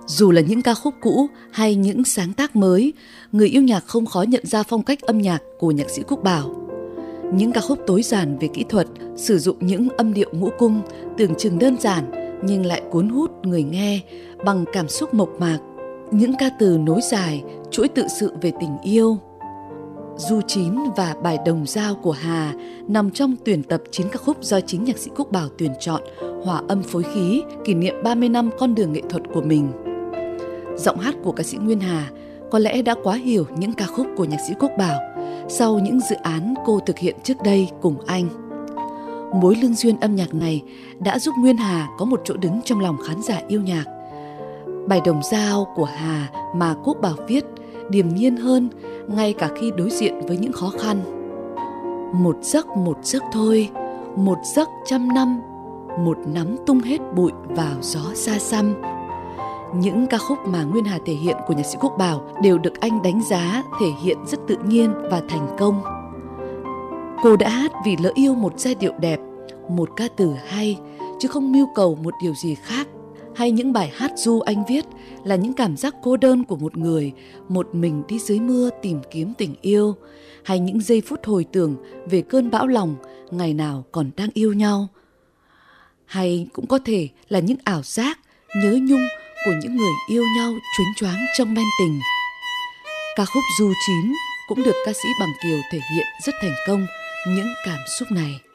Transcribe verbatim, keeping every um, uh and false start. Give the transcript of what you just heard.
Dù là những ca khúc cũ hay những sáng tác mới, người yêu nhạc không khó nhận ra phong cách âm nhạc của nhạc sĩ Quốc Bảo. Những ca khúc tối giản về kỹ thuật, sử dụng những âm điệu ngũ cung tưởng chừng đơn giản nhưng lại cuốn hút người nghe bằng cảm xúc mộc mạc. Những ca từ nối dài, chuỗi tự sự về tình yêu. Du Chín và Bài Đồng Dao của Hà nằm trong tuyển tập chín ca khúc do chính nhạc sĩ Quốc Bảo tuyển chọn, hòa âm phối khí, kỷ niệm ba mươi năm con đường nghệ thuật của mình. Giọng hát của ca sĩ Nguyên Hà có lẽ đã quá hiểu những ca khúc của nhạc sĩ Quốc Bảo sau những dự án cô thực hiện trước đây cùng anh. Mối lương duyên âm nhạc này đã giúp Nguyên Hà có một chỗ đứng trong lòng khán giả yêu nhạc. Bài Đồng Dao của Hà mà Quốc Bảo viết điềm nhiên hơn ngay cả khi đối diện với những khó khăn. Một giấc một giấc thôi, một giấc trăm năm, một nắm tung hết bụi vào gió xa xăm. Những ca khúc mà Nguyên Hà thể hiện của nhạc sĩ Quốc Bảo đều được anh đánh giá thể hiện rất tự nhiên và thành công. Cô đã hát vì lỡ yêu một giai điệu đẹp, một ca từ hay, chứ không mưu cầu một điều gì khác. Hay những bài hát ru anh viết là những cảm giác cô đơn của một người một mình đi dưới mưa tìm kiếm tình yêu, hay những giây phút hồi tưởng về cơn bão lòng ngày nào còn đang yêu nhau. Hay cũng có thể là những ảo giác, nhớ nhung của những người yêu nhau choáng choáng trong men tình. Ca khúc Du Chín cũng được ca sĩ Bằng Kiều thể hiện rất thành công những cảm xúc này.